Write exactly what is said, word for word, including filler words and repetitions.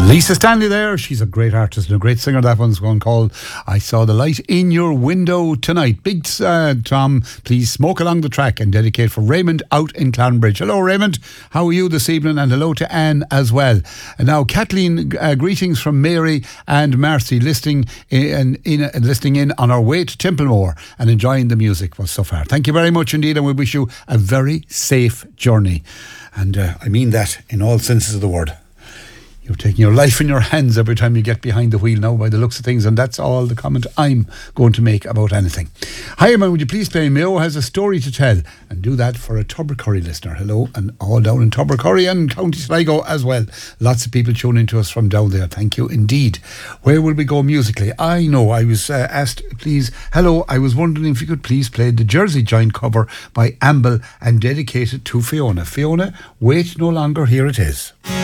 Lisa Stanley there. She's a great artist and a great singer. That one's one called I Saw the Light in Your Window Tonight. Big uh, Tom, please smoke along the track and dedicate for Raymond out in Clonbridge. Hello, Raymond. How are you this evening? And hello to Anne as well. And now, Kathleen, uh, greetings from Mary and Marcy, listening in, in, uh, listening in on our way to Templemore and enjoying the music so far. Thank you very much indeed, and we wish you a very safe journey. And uh, I mean that in all senses of the word. You're taking your life in your hands every time you get behind the wheel now, by the looks of things, and that's all the comment I'm going to make about anything. Hi, man, would you please play Mayo Has a Story to Tell, and do that for a Tubbercurry listener. Hello, and all down in Tubbercurry and County Sligo as well. Lots of people tuning to us from down there. Thank you indeed. Where will we go musically? I know I was uh, asked, please, hello, I was wondering if you could please play the Jersey Giant cover by Amble and dedicate it to Fiona. Fiona, wait no longer, here it is.